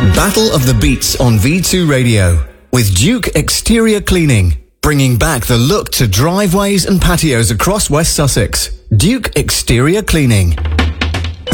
Battle of the Beats on V2 Radio with Duke Exterior Cleaning, bringing back the look to driveways and patios across West Sussex. Duke Exterior Cleaning.